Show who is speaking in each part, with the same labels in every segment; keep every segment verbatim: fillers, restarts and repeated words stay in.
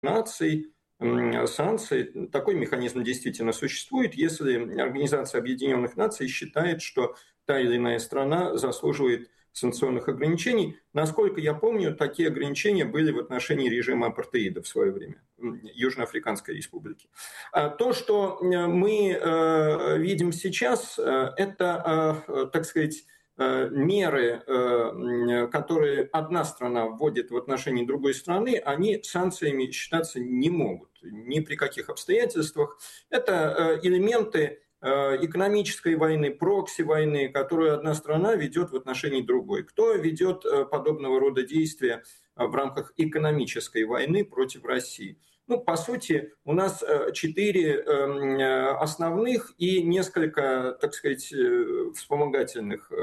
Speaker 1: Наций, санкций. Такой механизм действительно существует, если Организация Объединенных Наций считает, что та или иная страна заслуживает санкционных ограничений. Насколько я помню, такие ограничения были в отношении режима апартеида в свое время, Южноафриканской Республики. То, что мы видим сейчас, это, так сказать, меры, которые одна страна вводит в отношении другой страны, они санкциями считаться не могут ни при каких обстоятельствах. Это элементы экономической войны, прокси-войны, которую одна страна ведет в отношении другой. Кто ведет подобного рода действия в рамках экономической войны против России? Ну, по сути, у нас четыре основных и несколько, так сказать, вспомогательных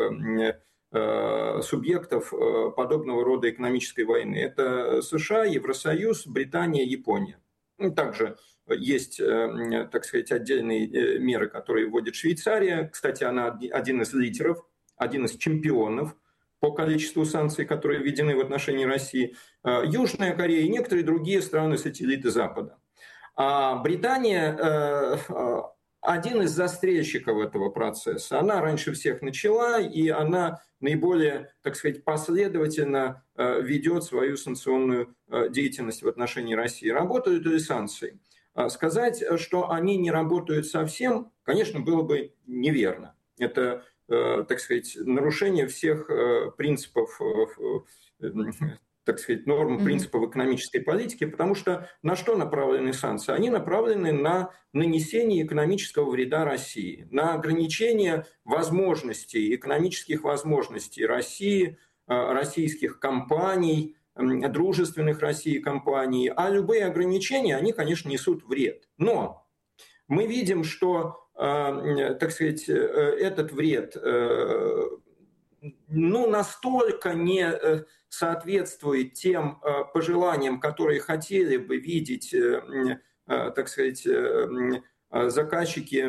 Speaker 1: субъектов подобного рода экономической войны. Это США, Евросоюз, Британия, Япония. Также есть, так сказать, отдельные меры, которые вводит Швейцария. Кстати, она один из лидеров, один из чемпионов по количеству санкций, которые введены в отношении России. Южная Корея и некоторые другие страны-сателлиты Запада. А Британия один из застрельщиков этого процесса. Она раньше всех начала, и она наиболее, так сказать, последовательно ведет свою санкционную деятельность в отношении России. Работают ли санкции? Сказать, что они не работают совсем, конечно, было бы неверно. Это, так сказать, нарушение всех принципов, так сказать, норм, принципов экономической политики, потому что на что направлены санкции? Они направлены на нанесение экономического вреда России, на ограничение возможностей, экономических возможностей России, российских компаний, дружественных России компаний. А любые ограничения, они, конечно, несут вред. Но мы видим, что, так сказать, этот вред ну, настолько не соответствует тем пожеланиям, которые хотели бы видеть, так сказать, заказчики,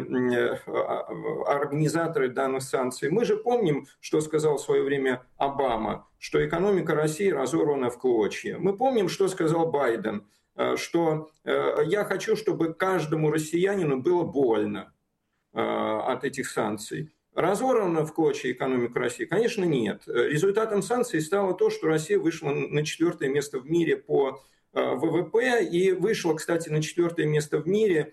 Speaker 1: организаторы данных санкций. Мы же помним, что сказал в свое время Обама, что экономика России разорвана в клочья. Мы помним, что сказал Байден, что я хочу, чтобы каждому россиянину было больно от этих санкций. Разорвана в клочья экономика России? Конечно, нет. Результатом санкций стало то, что Россия вышла на четвертое место в мире по ВВП и вышла, кстати, на четвертое место в мире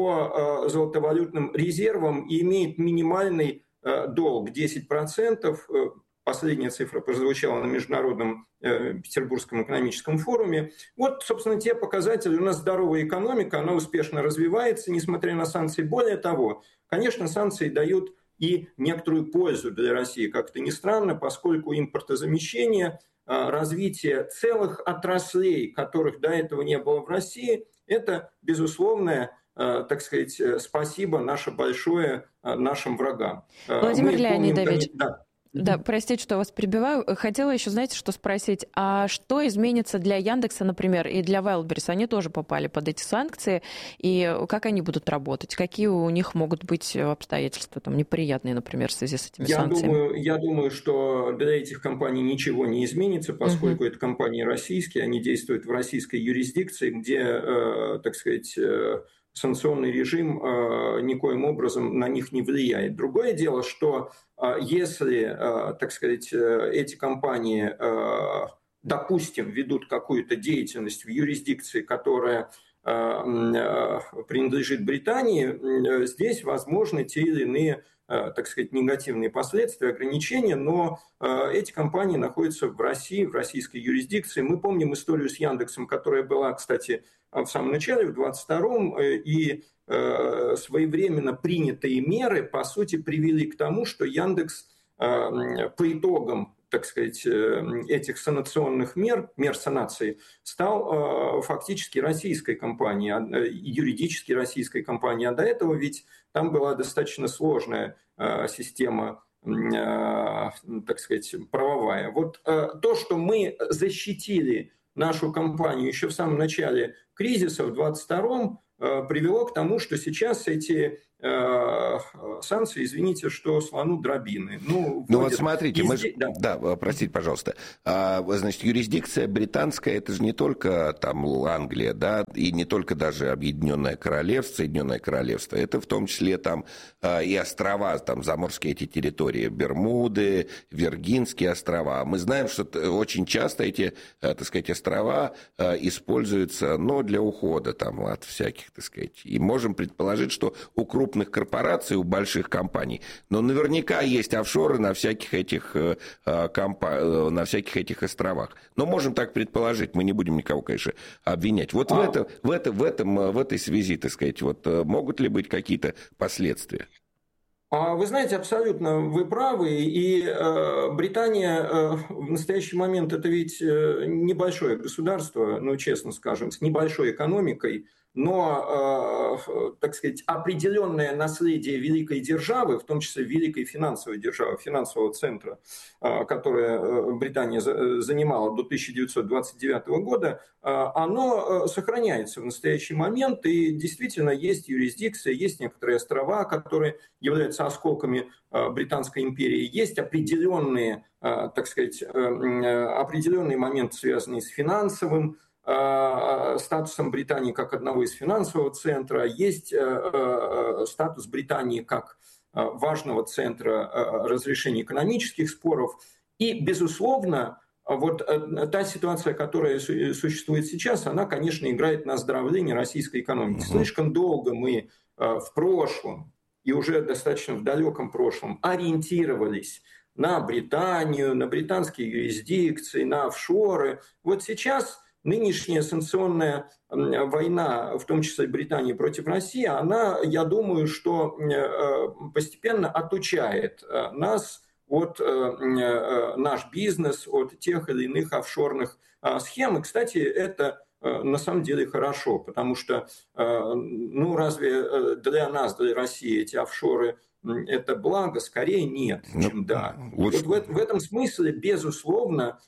Speaker 1: по золотовалютным резервам и имеет минимальный долг десять процентов. Последняя цифра прозвучала на Международном Петербургском экономическом форуме. Вот, собственно, те показатели. У нас здоровая экономика, она успешно развивается, несмотря на санкции. Более того, конечно, санкции дают и некоторую пользу для России, как это ни странно, поскольку импортозамещение, развитие целых отраслей, которых до этого не было в России, это, безусловное, так сказать, спасибо наше большое нашим врагам.
Speaker 2: Владимир Мы Леонидович,
Speaker 1: помним, да.
Speaker 2: Да, простите, что вас перебиваю. Хотела еще, знаете, что спросить. А что изменится для Яндекса, например, и для Wildberries? Они тоже попали под эти санкции. И как они будут работать? Какие у них могут быть обстоятельства там, неприятные, например, в связи с этими
Speaker 1: я
Speaker 2: санкциями?
Speaker 1: Думаю, я думаю, что для этих компаний ничего не изменится, поскольку uh-huh. это компании российские, они действуют в российской юрисдикции, где, э, так сказать, э, санкционный режим э, никоим образом на них не влияет. Другое дело, что э, если, э, так сказать, э, эти компании, э, допустим, ведут какую-то деятельность в юрисдикции, которая э, э, принадлежит Британии, э, здесь возможны те или иные, э, так сказать, негативные последствия, ограничения, но э, эти компании находятся в России, в российской юрисдикции. Мы помним историю с Яндексом, которая была, кстати, в самом начале, в двадцать втором, и э, своевременно принятые меры, по сути, привели к тому, что Яндекс э, по итогам, так сказать, этих санкционных мер, мер санации, стал э, фактически российской компанией, юридически российской компанией. А до этого ведь там была достаточно сложная э, система, э, так сказать, правовая. Вот э, то, что мы защитили нашу компанию еще в самом начале кризиса в двадцать втором привело к тому, что сейчас эти э, санкции, извините, что слону дробины.
Speaker 3: Ну, ну вот смотрите, везде... мы ж... да. да, простите, пожалуйста, а, значит, юрисдикция британская, это же не только там Англия, да, и не только даже Объединенное Королевство, Соединенное Королевство, это в том числе там а, и острова, там заморские эти территории, Бермуды, Виргинские острова. Мы знаем, что очень часто эти, так сказать, острова используются, ну, для ухода там от всяких, так сказать, и можем предположить, что у крупных корпораций, у больших компаний, но наверняка есть офшоры на всяких этих, компа... на всяких этих островах. Но можем так предположить, мы не будем никого, конечно, обвинять. Вот а... в, это, в, это, в, этом, в этой связи, так сказать, вот, могут ли быть какие-то последствия?
Speaker 1: Вы знаете, абсолютно вы правы, и э, Британия э, в настоящий момент это ведь э, небольшое государство, ну, честно скажем, с небольшой экономикой, но, э, так сказать, определенное наследие великой державы, в том числе великой финансовой державы, финансового центра, э, которое Британия за, занимала до тысяча девятьсот двадцать девятого года, э, оно сохраняется в настоящий момент, и действительно есть юрисдикция, есть некоторые острова, которые являются осколками э, Британской империи, есть определенные, э, так сказать, э, определенные моменты, связанные с финансовым статусом Британии как одного из финансового центра, есть статус Британии как важного центра разрешения экономических споров. И, безусловно, вот та ситуация, которая существует сейчас, она, конечно, играет на оздоровление российской экономики. Слишком долго мы в прошлом, и уже достаточно в далеком прошлом, ориентировались на Британию, на британские юрисдикции, на офшоры. Вот сейчас... Нынешняя санкционная война, в том числе Британии против России, она, я думаю, что постепенно отучает нас от наш бизнес, от тех или иных офшорных схем. И, кстати, это на самом деле хорошо, потому что, ну, разве для нас, для России эти офшоры это благо? Скорее нет, чем да. Вот в, в этом смысле, безусловно,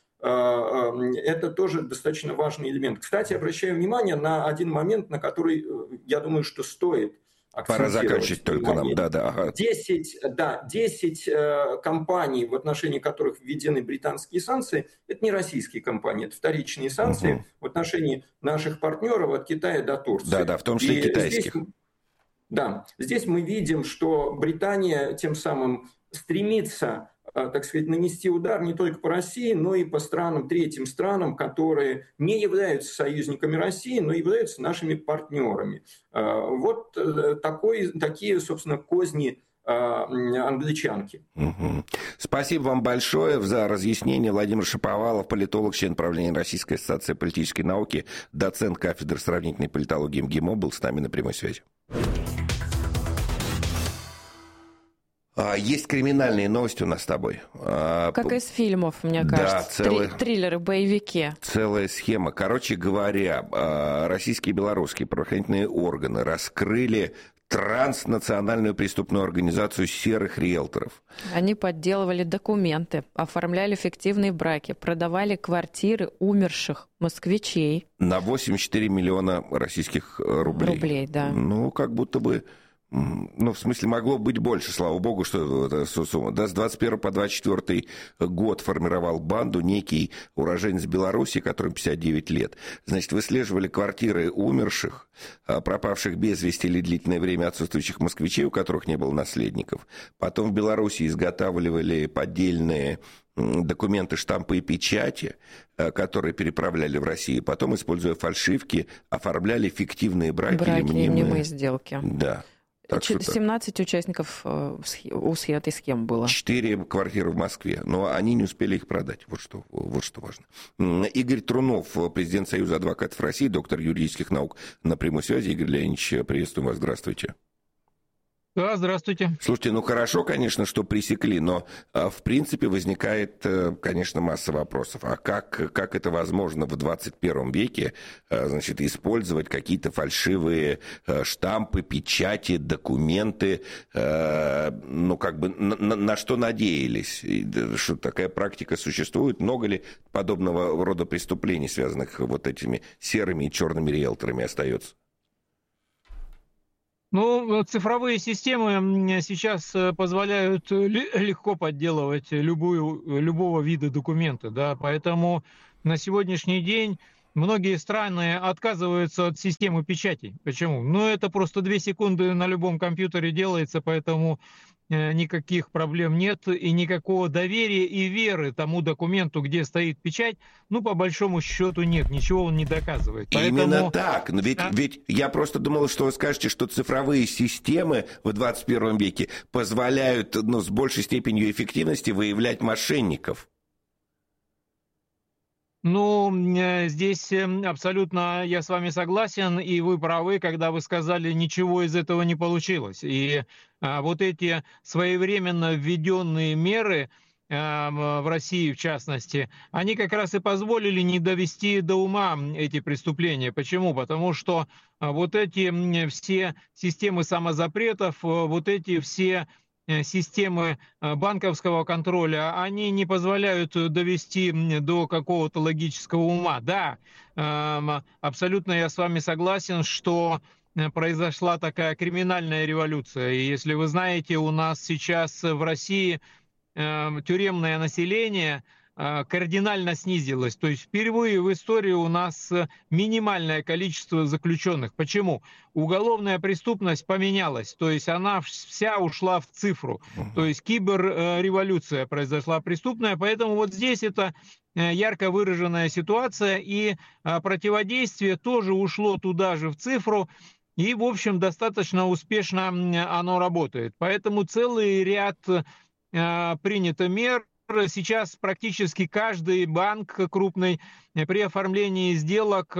Speaker 1: это тоже достаточно важный элемент. Кстати, обращаю внимание на один момент, на который, я думаю, что стоит акцентировать.
Speaker 3: Пора заканчивать только нам. Да, да, ага.
Speaker 1: десять, да, десять компаний, в отношении которых введены британские санкции, это не российские компании, это вторичные санкции угу. в отношении наших партнеров от Китая до Турции.
Speaker 3: Да, да, в том числе и китайских.
Speaker 1: Здесь, да, здесь мы видим, что Британия тем самым стремится, так сказать, нанести удар не только по России, но и по странам, третьим странам, которые не являются союзниками России, но являются нашими партнерами. Вот такой, такие, собственно, козни англичанки.
Speaker 3: Угу. Спасибо вам большое за разъяснение. Владимир Шаповалов, политолог, член правления Российской ассоциации политической науки, доцент кафедры сравнительной политологии МГИМО, был с нами на прямой связи. Есть криминальные новости у нас с тобой.
Speaker 2: Как из фильмов, мне кажется. Да, целая, триллеры, боевики.
Speaker 3: Целая схема. Короче говоря, российские и белорусские правоохранительные органы раскрыли транснациональную преступную организацию серых риэлторов.
Speaker 2: Они подделывали документы, оформляли фиктивные браки, продавали квартиры умерших москвичей.
Speaker 3: На восемьдесят четыре миллиона российских рублей.
Speaker 2: Рублей, да.
Speaker 3: Ну, как будто бы... Ну, в смысле, могло быть больше, слава богу, что эта сумма. Да, с двадцать первого по двадцать четвёртый год формировал банду некий уроженец Беларуси, которому пятьдесят девять лет. Значит, выслеживали квартиры умерших, пропавших без вести или длительное время отсутствующих москвичей, у которых не было наследников. Потом в Беларуси изготавливали поддельные документы, штампы и печати, которые переправляли в Россию. Потом, используя фальшивки, оформляли фиктивные браки,
Speaker 2: браки или мнимые... мнимые сделки.
Speaker 3: Да.
Speaker 2: семнадцать участников у этой схемы было.
Speaker 3: Четыре квартиры в Москве, но они не успели их продать. Вот что, вот что важно. Игорь Трунов, президент Союза адвокатов России, доктор юридических наук, на прямой связи. Игорь Леонидович, приветствуем вас. Здравствуйте.
Speaker 4: Да, здравствуйте.
Speaker 3: Слушайте, ну хорошо, конечно, что пресекли, но в принципе возникает, конечно, масса вопросов. А как, как это возможно в двадцать первом веке, значит, использовать какие-то фальшивые штампы, печати, документы, ну как бы на, на что надеялись? Что такая практика существует? Много ли подобного рода преступлений, связанных вот этими серыми и черными риэлторами, остается?
Speaker 4: Ну, цифровые системы сейчас позволяют легко подделывать любую, любого вида документы, да, поэтому на сегодняшний день многие страны отказываются от системы печати. Почему? Ну, это просто две секунды на любом компьютере делается, поэтому никаких проблем нет и никакого доверия и веры тому документу, где стоит печать, ну, по большому счету нет, ничего он не доказывает.
Speaker 3: Поэтому... Именно так, но ведь, а? ведь я просто думал, что вы скажете, что цифровые системы в двадцать первом веке позволяют, ну, с большей степенью эффективности выявлять мошенников.
Speaker 4: Ну, здесь абсолютно я с вами согласен, и вы правы, когда вы сказали, ничего из этого не получилось. И а, вот эти своевременно введенные меры а, в России, в частности, они как раз и позволили не довести до ума эти преступления. Почему? Потому что а, вот эти все системы самозапретов, вот эти все системы банковского контроля, они не позволяют довести до какого-то логического ума. Да, абсолютно я с вами согласен, что произошла такая криминальная революция. И если вы знаете, у нас сейчас в России тюремное население кардинально снизилось. То есть впервые в истории у нас минимальное количество заключенных. Почему? Уголовная преступность поменялась, то есть она вся ушла в цифру. То есть киберреволюция произошла преступная, поэтому вот здесь это ярко выраженная ситуация, и противодействие тоже ушло туда же в цифру, и, в общем, достаточно успешно оно работает. Поэтому целый ряд принято мер. Сейчас практически каждый банк крупный при оформлении сделок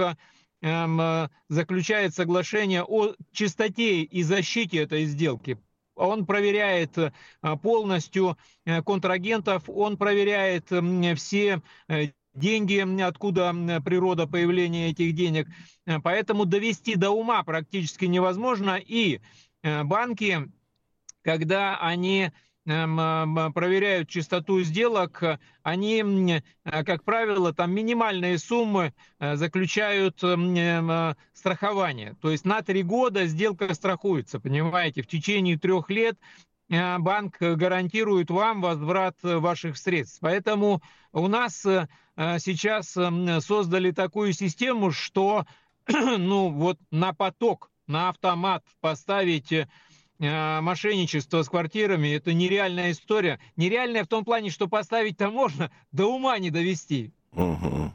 Speaker 4: э, заключает соглашение о чистоте и защите этой сделки. Он проверяет полностью контрагентов, он проверяет все деньги, откуда природа появления этих денег. Поэтому довести до ума практически невозможно. И банки, когда они проверяют чистоту сделок, они, как правило, там минимальные суммы заключают страхование. То есть на три года сделка страхуется, понимаете, в течение трех лет банк гарантирует вам возврат ваших средств. Поэтому у нас сейчас создали такую систему, что ну, вот на поток, на автомат поставить мошенничество с квартирами — это нереальная история. Нереальная в том плане, что поставить-то можно, до ума не довести.
Speaker 3: Угу.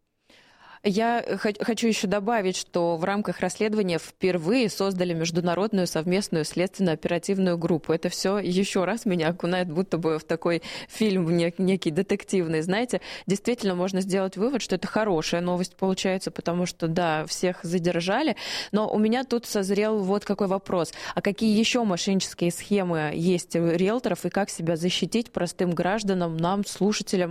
Speaker 2: Я хочу еще добавить, что в рамках расследования впервые создали международную совместную следственно-оперативную группу. Это все еще раз меня окунает будто бы в такой фильм некий детективный. Знаете, действительно можно сделать вывод, что это хорошая новость получается, потому что, да, всех задержали. Но у меня тут созрел вот какой вопрос. А какие еще мошеннические схемы есть у риэлторов и как себя защитить простым гражданам, нам, слушателям?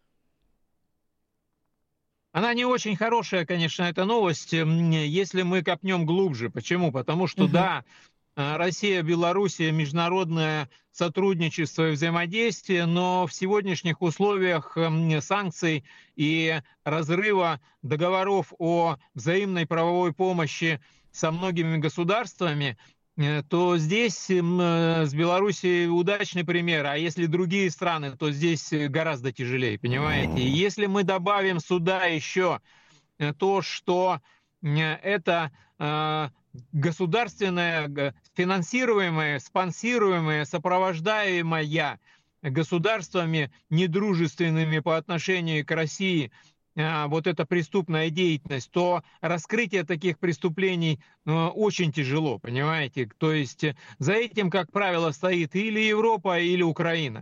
Speaker 4: Она не очень хорошая, конечно, эта новость, если мы копнем глубже. Почему? Потому что, угу. да, Россия, Белоруссия, международное сотрудничество и взаимодействие, но в сегодняшних условиях санкций и разрыва договоров о взаимной правовой помощи со многими государствами, то здесь с Белоруссией удачный пример, а если другие страны, то здесь гораздо тяжелее, понимаете? И если мы добавим сюда еще то, что это государственное, финансируемое, спонсируемое, сопровождаемое государствами недружественными по отношению к России, вот эта преступная деятельность, то раскрытие таких преступлений очень тяжело, понимаете? То есть за этим, как правило, стоит или Европа, или Украина.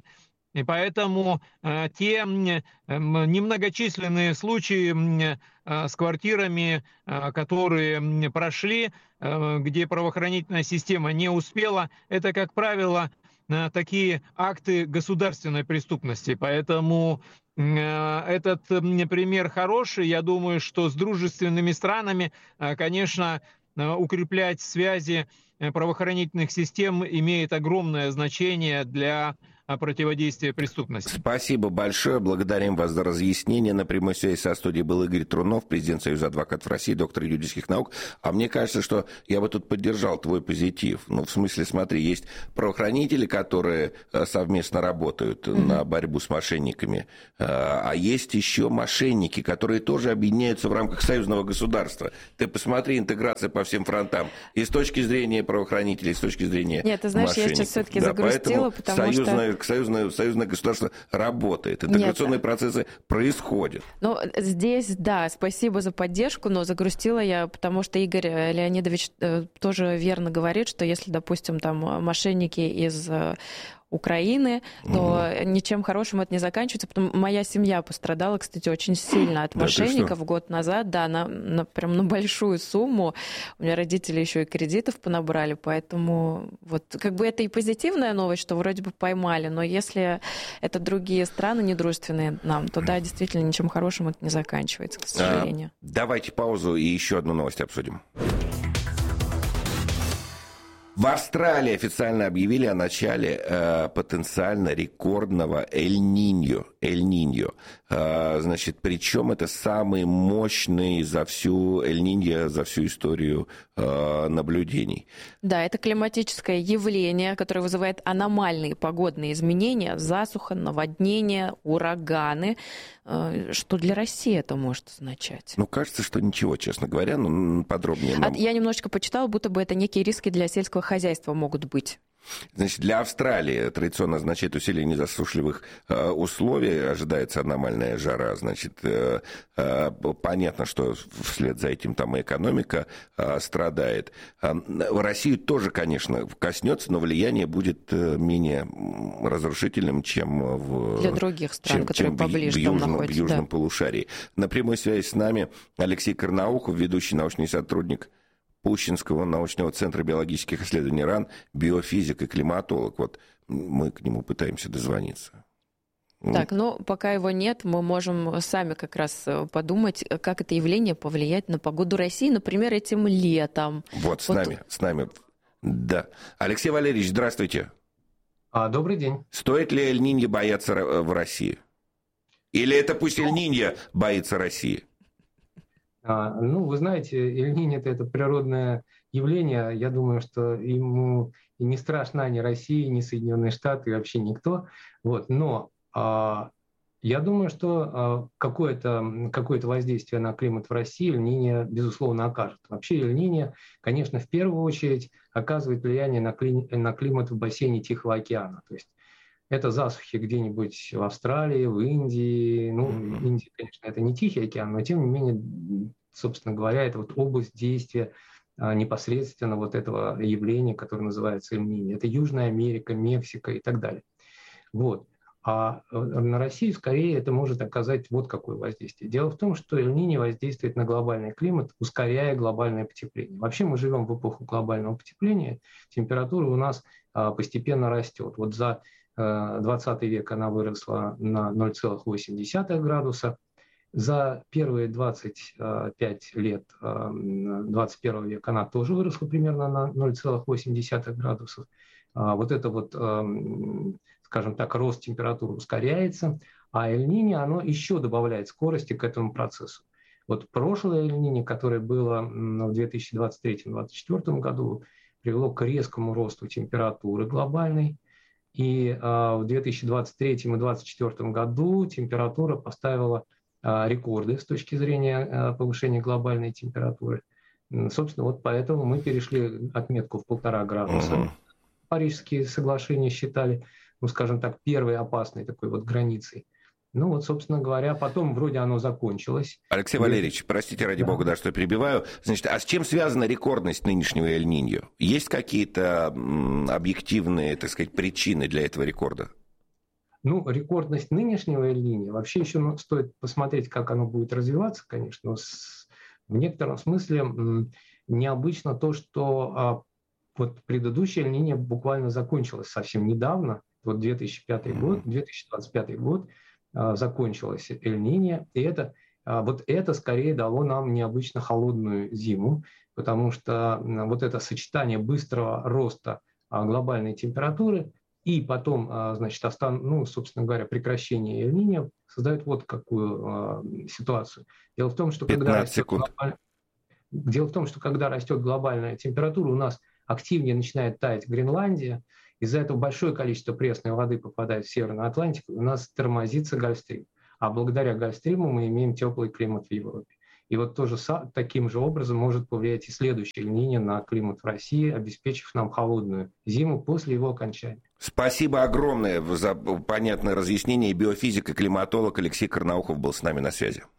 Speaker 4: И поэтому э, те э, немногочисленные случаи э, с квартирами, э, которые прошли, э, где правоохранительная система не успела, это, как правило, э, такие акты государственной преступности. Поэтому э, этот э, пример хороший. Я думаю, что с дружественными странами, э, конечно, э, укреплять связи правоохранительных систем имеет огромное значение для противодействия преступности.
Speaker 3: Спасибо большое. Благодарим вас за разъяснение. На прямой связи со студией был Игорь Трунов, президент Союза адвокатов России, доктор юридических наук. А мне кажется, что я бы тут поддержал твой позитив. Ну, в смысле, смотри, есть правоохранители, которые совместно работают mm-hmm. на борьбу с мошенниками, а есть еще мошенники, которые тоже объединяются в рамках союзного государства. Ты посмотри, интеграция по всем фронтам. И с точки зрения правоохранителей, и с точки зрения
Speaker 2: Нет, ты знаешь,
Speaker 3: мошенников.
Speaker 2: Я сейчас все-таки
Speaker 3: да,
Speaker 2: загрустила, потому
Speaker 3: союзная,
Speaker 2: что...
Speaker 3: Союзное, союзное государство работает. Интеграционные Нет. процессы происходят.
Speaker 2: Ну, здесь, да, спасибо за поддержку, но загрустила я, потому что Игорь Леонидович тоже верно говорит, что если, допустим, там мошенники из Украины, то угу. ничем хорошим это не заканчивается. Потому моя семья пострадала, кстати, очень сильно от мошенников да, год назад, да, на, на, прям на большую сумму. У меня родители еще и кредитов понабрали, поэтому вот как бы это и позитивная новость, что вроде бы поймали, но если это другие страны, недружественные нам, то да, действительно, ничем хорошим это не заканчивается, к сожалению.
Speaker 3: А, давайте паузу и еще одну новость обсудим. В Австралии официально объявили о начале э, потенциально рекордного Эль-Ниньо. Эль-Ниньо. Э, значит, причем это самый мощный за всю Эль-Ниньо, за всю историю э, наблюдений.
Speaker 2: Да, это климатическое явление, которое вызывает аномальные погодные изменения, засуха, наводнения, ураганы. Э, что для России это может означать?
Speaker 3: Ну, кажется, что ничего, честно говоря, но подробнее. Нам...
Speaker 2: Я немножечко почитала, будто бы это некие риски для сельского хозяйства могут быть.
Speaker 3: Значит, для Австралии традиционно означает усиление засушливых э, условий, ожидается аномальная жара, значит, э, э, понятно, что вслед за этим там и экономика э, страдает. Э, Россию тоже, конечно, коснется, но влияние будет э, менее разрушительным, чем в...
Speaker 2: Для других стран,
Speaker 3: чем,
Speaker 2: которые
Speaker 3: чем
Speaker 2: поближе
Speaker 3: в,
Speaker 2: там
Speaker 3: южном,
Speaker 2: находятся.
Speaker 3: в южном
Speaker 2: да.
Speaker 3: полушарии. На прямой связи с нами Алексей Карнаухов, ведущий научный сотрудник Пущинского научного центра биологических исследований РАН, биофизик и климатолог. Вот мы к нему пытаемся дозвониться.
Speaker 2: Так, ну, пока его нет, мы можем сами как раз подумать, как это явление повлияет на погоду России, например, этим летом.
Speaker 3: Вот с вот. нами, с нами, да. Алексей Валерьевич, здравствуйте.
Speaker 5: А, добрый день.
Speaker 3: Стоит ли Эль-Ниньо бояться в России? Или это пусть Эль-Ниньо боится России?
Speaker 5: А, ну, вы знаете, Эль-Ниньо – это природное явление. Я думаю, что ему и не страшна ни Россия, ни Соединенные Штаты, и вообще никто. Вот. Но а, я думаю, что а, какое-то, какое-то воздействие на климат в России Эль-Ниньо, безусловно, окажет. Вообще Эль-Ниньо, конечно, в первую очередь оказывает влияние на, кли, на климат в бассейне Тихого океана. То есть это засухи где-нибудь в Австралии, в Индии. Ну, Индия, конечно, это не Тихий океан, но тем не менее, собственно говоря, это вот область действия а, непосредственно вот этого явления, которое называется Эль-Ниньо. Это Южная Америка, Мексика и так далее. Вот. А на Россию скорее это может оказать вот какое воздействие. Дело в том, что Эль-Ниньо воздействует на глобальный климат, ускоряя глобальное потепление. Вообще мы живем в эпоху глобального потепления, температура у нас а, постепенно растет. Вот за двадцатый век она выросла на ноль целых восемь десятых градуса. За первые двадцать пять лет двадцать первого века она тоже выросла примерно на ноль целых восемь десятых градусов. Вот это вот, скажем так, рост температуры ускоряется, а Эль-Ниньо, оно еще добавляет скорости к этому процессу. Вот прошлое Эль-Ниньо, которое было в две тысячи двадцать третьем — две тысячи двадцать четвёртом году, привело к резкому росту температуры глобальной. И э, в две тысячи двадцать третьем и две тысячи двадцать четвёртом году температура поставила э, рекорды с точки зрения э, повышения глобальной температуры. Собственно, вот поэтому мы перешли отметку в полтора градуса. Uh-huh. Парижские соглашения считали, ну, скажем так, первой опасной такой вот границей. Ну вот, собственно говоря, потом вроде оно закончилось.
Speaker 3: Алексей Валерьевич, простите, ради да. бога, да, что я перебиваю. Значит, а с чем связана рекордность нынешнего Эль-Ниньо? Есть какие-то м, объективные, так сказать, причины для этого рекорда?
Speaker 5: Ну, рекордность нынешнего Эль-Ниньо, вообще еще ну, стоит посмотреть, как оно будет развиваться, конечно. Но с, в некотором смысле м, необычно то, что а, вот предыдущая Эль-Ниньо буквально закончилась совсем недавно. Вот две тысячи пятый год, две тысячи двадцать пятый год а, закончилась Эль-Ниньо, и это, а, вот это скорее дало нам необычно холодную зиму, потому что а, вот это сочетание быстрого роста а, глобальной температуры и потом, значит, остан... ну, собственно говоря, прекращение Эль-Ниньо создает вот какую э, ситуацию. Дело в том, что когда растет глобаль... Дело в том, что когда растет глобальная температура, у нас активнее начинает таять Гренландия, из-за этого большое количество пресной воды попадает в Северную Атлантику, у нас тормозится Гольфстрим. А благодаря Гольфстриму мы имеем теплый климат в Европе. И вот тоже таким же образом может повлиять и следующее Эль-Ниньо на климат в России, обеспечив нам холодную зиму после его окончания.
Speaker 3: Спасибо огромное за понятное разъяснение. Биофизик и климатолог Алексей Карнаухов был с нами на связи.